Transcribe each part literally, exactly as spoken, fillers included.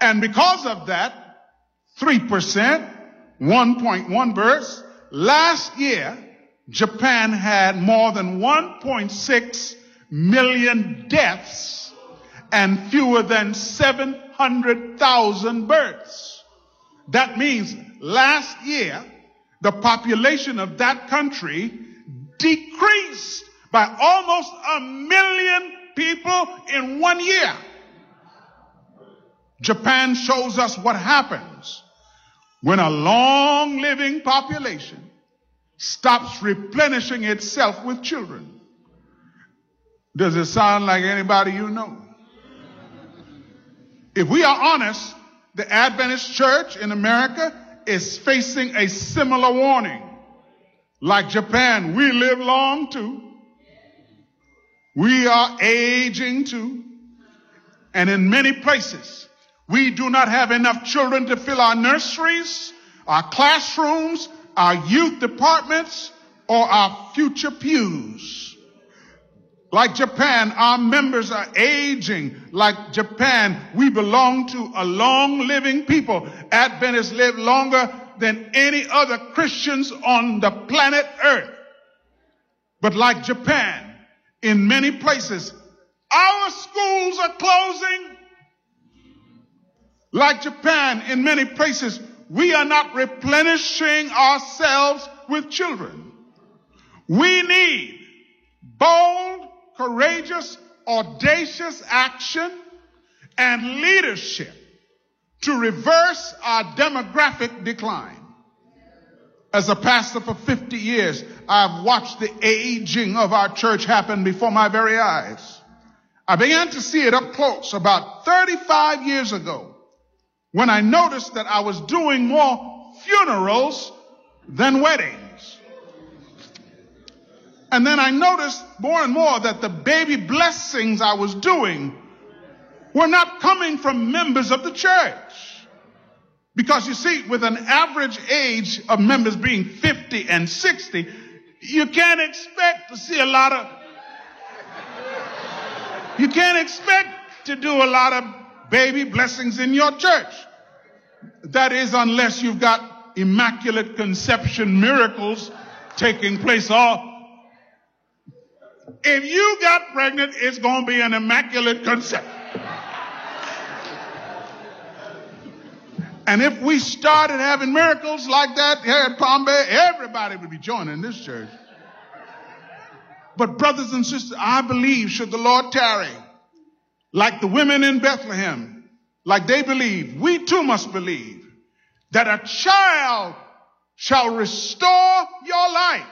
And because of that, three percent, one point one births, last year, Japan had more than one point six million deaths and fewer than seven hundred thousand births. That means last year, the population of that country decreased by almost a million people in one year. Japan shows us what happens when a long-living population stops replenishing itself with children. Does it sound like anybody you know? If we are honest, the Adventist Church in America is facing a similar warning. Like Japan, we live long too. We are aging too. And in many places, we do not have enough children to fill our nurseries, our classrooms, our youth departments, or our future pews. Like Japan, our members are aging. Like Japan, we belong to a long-living people. Adventists live longer than any other Christians on the planet Earth. But like Japan, in many places, our schools are closing. Like Japan, in many places, we are not replenishing ourselves with children. We need bold, courageous, audacious action and leadership to reverse our demographic decline. As a pastor for fifty years, I've watched the aging of our church happen before my very eyes. I began to see it up close about thirty-five years ago when I noticed that I was doing more funerals than weddings. And then I noticed more and more that the baby blessings I was doing were not coming from members of the church. Because you see, with an average age of members being fifty and sixty, you can't expect to see a lot of, you can't expect to do a lot of baby blessings in your church. That is, unless you've got immaculate conception miracles taking place. All if you got pregnant, it's going to be an immaculate conception. And if we started having miracles like that here at Palm Bay, everybody would be joining this church. But brothers and sisters, I believe, should the Lord tarry, like the women in Bethlehem, like they believe, we too must believe that a child shall restore your life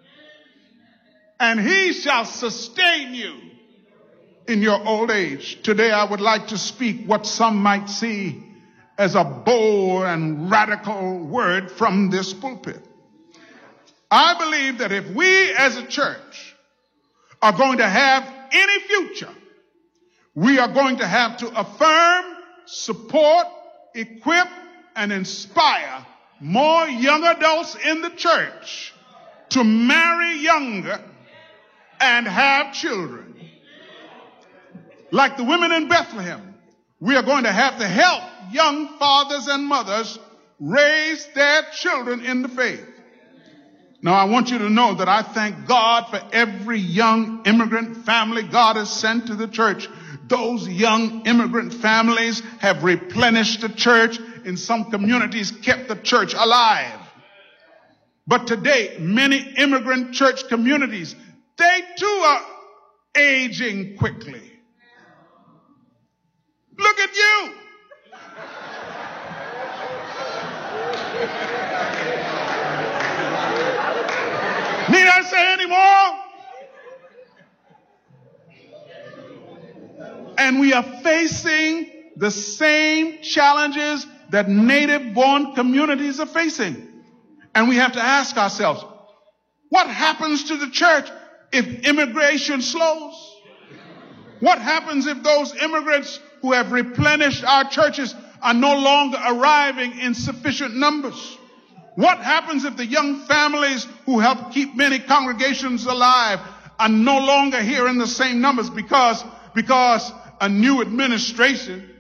and he shall sustain you in your old age. Today I would like to speak what some might see as a bold and radical word from this pulpit. I believe that if we as a church are going to have any future, we are going to have to affirm, support, equip, and inspire more young adults in the church to marry younger and have children. Like the women in Bethlehem, we are going to have to help young fathers and mothers raise their children in the faith. Now, I want you to know that I thank God for every young immigrant family God has sent to the church. Those young immigrant families have replenished the church. In some communities, kept the church alive. But today, many immigrant church communities, they too are aging quickly. Look at you. Need I say any more? And we are facing the same challenges that native-born communities are facing. And we have to ask ourselves, what happens to the church if immigration slows? What happens if those immigrants who have replenished our churches are no longer arriving in sufficient numbers? What happens if the young families who help keep many congregations alive are no longer here in the same numbers because, because a new administration